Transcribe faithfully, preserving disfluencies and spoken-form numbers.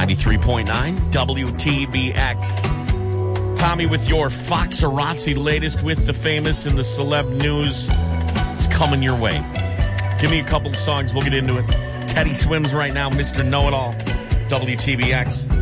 ninety-three point nine W T B X. Tommy with your Foxarazzi latest with the famous and the celeb news. It's coming your way. Give me a couple of songs. We'll get into it. Teddy Swims right now, Mister Know-It-All. W T B X.